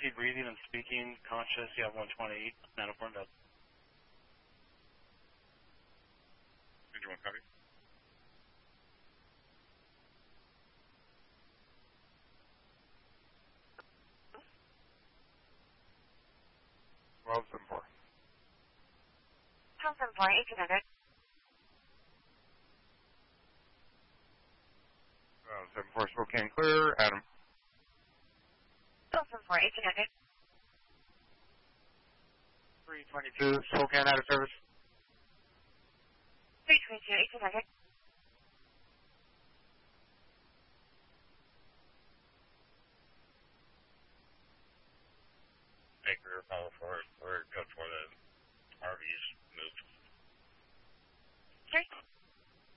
difficulty breathing and speaking, conscious, you have 128, 904 and up. 51 copy. Well, 74. 1074, 1800. 74 Spokane clear, Adam. 1074, 1800. 322 Spokane out of service. 322, 1800. Anchor, follow forward, or go toward the